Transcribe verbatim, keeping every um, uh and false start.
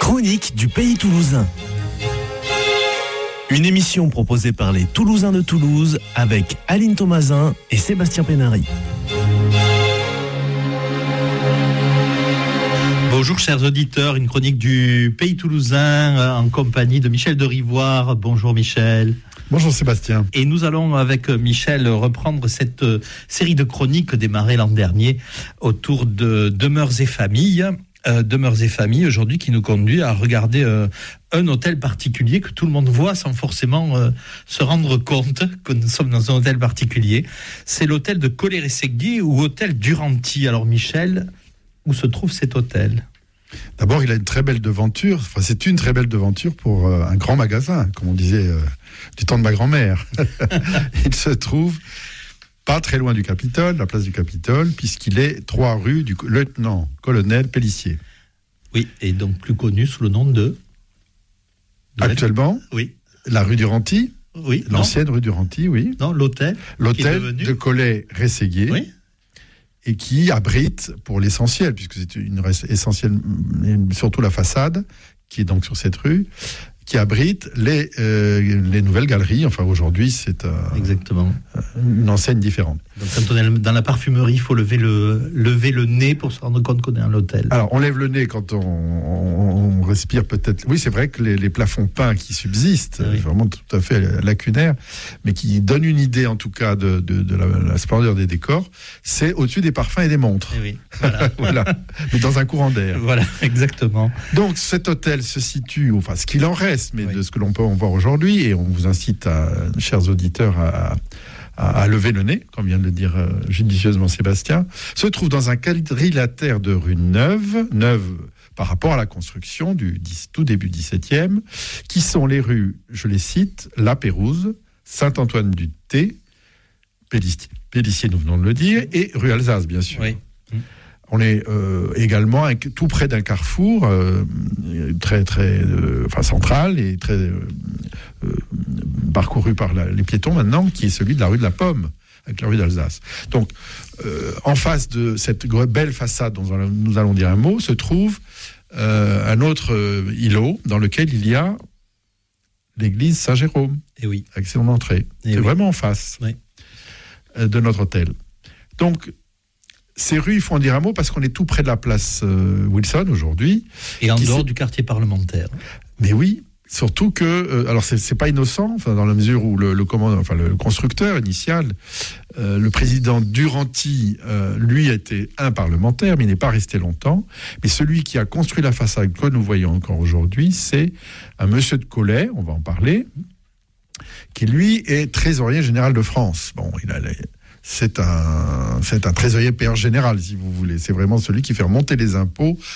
chronique du Pays Toulousain. Une émission proposée par les Toulousains de Toulouse avec Aline Thomasin et Sébastien Pénary. Bonjour chers auditeurs, une chronique du Pays Toulousain en compagnie de Michel de Rivoire. Bonjour Michel. Bonjour Sébastien. Et nous allons avec Michel reprendre cette série de chroniques démarrée l'an dernier autour de Demeures et Familles. Euh, Demeures et Familles aujourd'hui qui nous conduit à regarder euh, un hôtel particulier que tout le monde voit sans forcément euh, se rendre compte que nous sommes dans un hôtel particulier. C'est l'hôtel de Colley-Ressegui ou hôtel Duranty. Alors Michel, où se trouve cet hôtel ? D'abord, il a une très belle devanture. Enfin, c'est une très belle devanture pour euh, un grand magasin, comme on disait euh, du temps de ma grand-mère. Il se trouve pas très loin du Capitole, la place du Capitole, puisqu'il est trois rue du lieutenant-colonel Pélissier. Oui, et donc plus connu sous le nom de... de Actuellement, la... oui. la rue Duranty, oui, l'ancienne non. rue Duranty, oui. Non, l'hôtel. L'hôtel devenu... de Colley-Ressegui. Oui. Et qui abrite, pour l'essentiel, puisque c'est une essentielle, surtout la façade, qui est donc sur cette rue, qui abrite les, euh, les nouvelles galeries. Enfin, aujourd'hui, c'est euh, Exactement. une enseigne différente. Donc, quand on est dans la parfumerie, il faut lever le, lever le nez pour se rendre compte qu'on est à l'hôtel. Alors, on lève le nez quand on, on, on respire peut-être... Oui, c'est vrai que les, les plafonds peints qui subsistent, oui. Vraiment tout à fait lacunaires, mais qui donnent une idée, en tout cas, de, de, de la, la splendeur des décors, c'est au-dessus des parfums et des montres. Et oui, voilà. Voilà. Mais dans un courant d'air. Voilà, exactement. Donc, cet hôtel se situe, enfin, ce qu'il en reste, mais oui. De ce que l'on peut en voir aujourd'hui, et on vous incite, à, chers auditeurs, à... à lever le nez, comme vient de le dire euh, judicieusement Sébastien, se trouve dans un quadrilatère de rues neuves, neuves par rapport à la construction du dix, tout début dix-septième, qui sont les rues, je les cite, La Pérouse, Saint-Antoine-du-Thé, Pélissier, Pélissier, nous venons de le dire, et rue Alsace, bien sûr. Oui. On est euh, également un, tout près d'un carrefour euh, très, très euh, enfin, central et très euh, euh, parcouru par la, les piétons maintenant, qui est celui de la rue de la Pomme, avec la rue d'Alsace. Donc, euh, en face de cette belle façade dont nous allons dire un mot, se trouve euh, un autre euh, îlot dans lequel il y a l'église Saint-Jérôme, et oui. Avec son entrée. Et c'est oui. Vraiment en face oui. euh, de notre hôtel. Donc, ces rues, il faut en dire un mot parce qu'on est tout près de la place euh, Wilson aujourd'hui. Et en dehors du quartier parlementaire. Mais oui, surtout que, euh, alors c'est, c'est pas innocent, enfin, dans la mesure où le, le, enfin, le constructeur initial, euh, le président Duranty, euh, lui a été un parlementaire, mais il n'est pas resté longtemps. Mais celui qui a construit la façade que nous voyons encore aujourd'hui, c'est un monsieur de Colley, on va en parler, qui lui est trésorier général de France. Bon, il a les... C'est un, c'est un trésorier payeur général, si vous voulez. C'est vraiment celui qui fait remonter les impôts